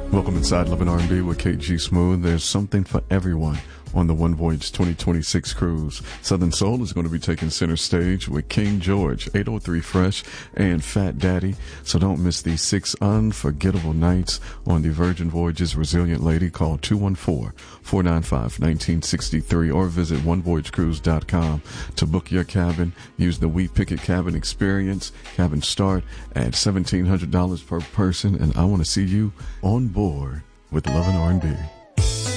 Welcome inside Love and R&B with KG Smooth. There's something for everyone on the One Voyage 2026 cruise. Southern Soul is going to be taking center stage with King George, 803 Fresh, and Fat Daddy. So don't miss these 6 unforgettable nights on the Virgin Voyages Resilient Lady. Call 214-495-1963 or visit onevoyagecruise.com to book your cabin. Use the We Pick It Cabin Experience. Cabins start at $1,700 per person, and I want to see you on board with Love and R&B.